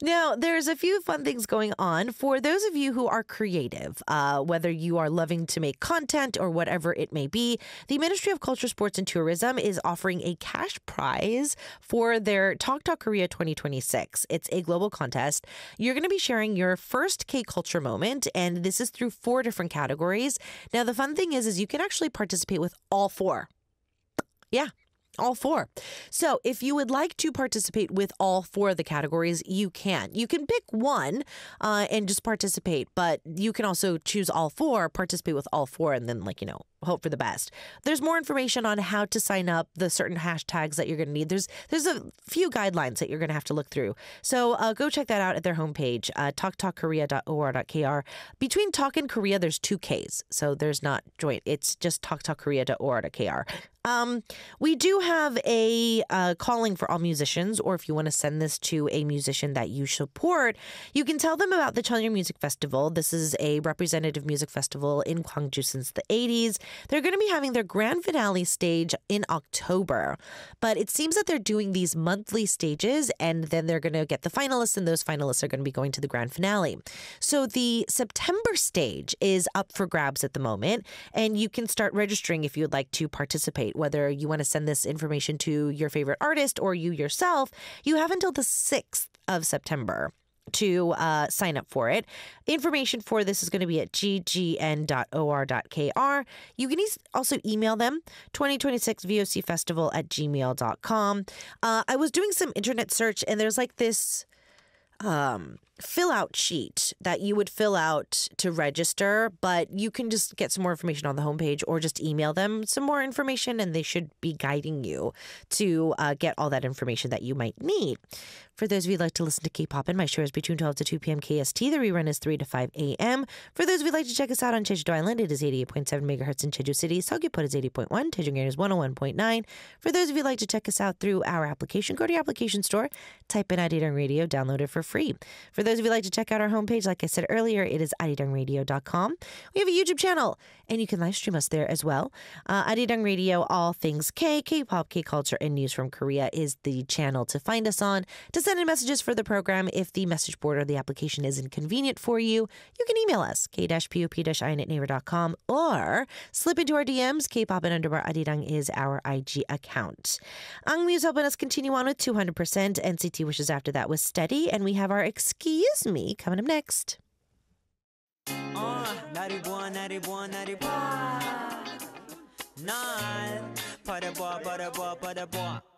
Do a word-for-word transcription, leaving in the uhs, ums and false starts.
Now, there's a few fun things going on for those of you who are creative, uh, whether you are loving to make content or whatever it may be. The Ministry of Culture, Sports and Tourism is offering a cash prize for their Talk Talk Korea twenty twenty-six. It's a global contest. You're going to be sharing your first K-culture moment, and this is through four different categories. Now, the fun thing is, is you can actually participate with all four. Yeah. All four. So if you would like to participate with all four of the categories, you can. You can pick one uh, and just participate, but you can also choose all four, participate with all four, and then, like, you know, hope for the best. There's more information on how to sign up, the certain hashtags that you're going to need. There's there's a few guidelines that you're going to have to look through. So uh, go check that out at their homepage, uh, talk talk korea dot o r dot k r. Between Talk and Korea, there's two Ks. So there's not joint. It's just talk talk korea dot o r dot k r. Um, we do have a uh, calling for all musicians, or if you want to send this to a musician that you support, you can tell them about the Cheonryung Music Festival. This is a representative music festival in Gwangju since the eighties. They're going to be having their grand finale stage in October, but it seems that they're doing these monthly stages, and then they're going to get the finalists, and those finalists are going to be going to the grand finale. So the September stage is up for grabs at the moment, and you can start registering if you would like to participate. Whether you want to send this information to your favorite artist or you yourself, you have until the sixth of September to uh, sign up for it. Information for this is going to be at g g n dot o r dot k r. You can also email them, twenty twenty-six V O C festival at gmail dot com. Uh, I was doing some internet search, and there's like this um, fill out sheet that you would fill out to register, but you can just get some more information on the homepage or just email them some more information, and they should be guiding you to uh, get all that information that you might need. For those of you who like to listen to K-pop, my show is between twelve to two p.m. K S T. The rerun is three to five a.m. For those of you who like to check us out on Jeju Island, it is eighty-eight point seven megahertz in Jeju City. Seogwipo is eighty point one. Daejeon is one oh one point nine. For those of you who like to check us out through our application, go to your application store, type in Arirang Radio, download it for free. For those of you who like to check out our homepage, like I said earlier, it is arirang radio dot com. We have a YouTube channel, and you can live stream us there as well. Uh, Arirang Radio, all things K, K-pop, K-culture, and news from Korea is the channel to find us on. To send in messages for the program, if the message board or the application is inconvenient for you, you can email us, k p o p i n at naver dot com, or slip into our D Ms. K-pop and underbar Arirang is our I G account. Ang Muse helping us continue on with two hundred percent. N C T Wishes after that was Steady, and we have our Excuse Me coming up next. Uh, 나를 보아 나를 보아 나를 보아 날 바라보아 바라보아 바라보아